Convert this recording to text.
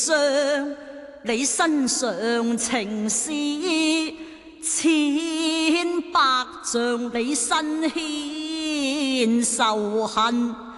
上你身上情事千百丈，你身牽仇恨。